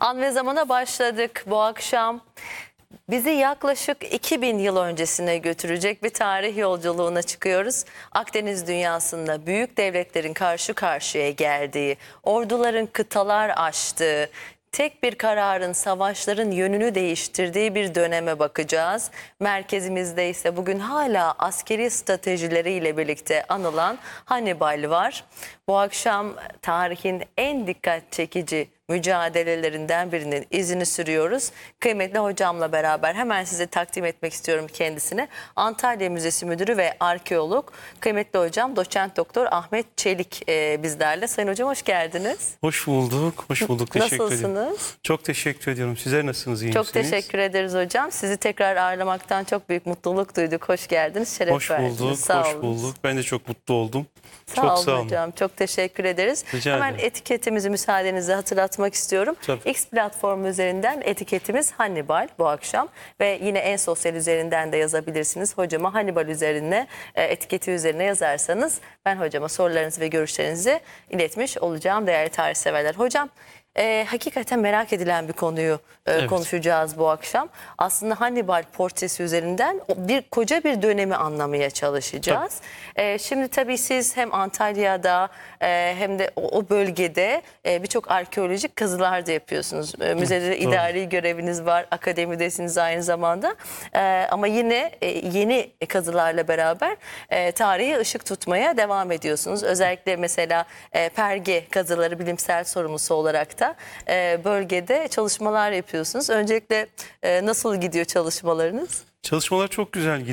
An ve zamana başladık bu akşam. Bizi yaklaşık 2000 yıl öncesine götürecek bir tarih yolculuğuna çıkıyoruz. Akdeniz dünyasında büyük devletlerin karşı karşıya geldiği, orduların kıtalar aştığı, tek bir kararın savaşların yönünü değiştirdiği bir döneme bakacağız. Merkezimizde ise bugün hala askeri stratejileriyle birlikte anılan Hannibal var. Bu akşam tarihin en dikkat çekici mücadelelerinden birinin izini sürüyoruz. Kıymetli hocamla beraber hemen size takdim etmek istiyorum kendisini. Antalya Müzesi Müdürü ve arkeolog kıymetli hocam Doçent Doktor Ahmet Çelik bizlerle. Sayın hocam hoş geldiniz. Hoş bulduk, hoş bulduk. Teşekkür ederim. Nasılsınız? Çok teşekkür ediyorum. Sizler nasılsınız, iyi Çok misiniz? teşekkür ederiz hocam. Sizi tekrar ağırlamaktan çok büyük mutluluk duyduk. Hoş geldiniz, şeref Hoş verdiniz. bulduk, Sağ hoş olun. bulduk. Ben de çok mutlu oldum. Sağ çok olun sağ olun. hocam. Çok teşekkür ederiz. Rica Hemen ederim. etiketimizi müsaadenizle hatırlatmak istiyorum. Tabii. X platformu üzerinden etiketimiz Hannibal bu akşam ve yine en sosyal üzerinden de yazabilirsiniz. Hocama Hannibal üzerine etiketi üzerine yazarsanız ben hocama sorularınızı ve görüşlerinizi iletmiş olacağım değerli tarihseverler. Hocam hakikaten merak edilen bir konuyu Evet. konuşacağız bu akşam. Aslında Hannibal portresi üzerinden koca bir dönemi anlamaya çalışacağız. Şimdi tabii siz hem Antalya'da hem de o bölgede birçok arkeolojik kazılar da yapıyorsunuz. Müzede doğru. idari göreviniz var, akademidesiniz aynı zamanda. Ama yine yeni kazılarla beraber tarihe ışık tutmaya devam ediyorsunuz. Özellikle mesela Perge kazıları bilimsel sorumlusu olarak da bölgede çalışmalar yapıyorsunuz. Öncelikle nasıl gidiyor çalışmalarınız? Çalışmalar çok güzel gidiyor.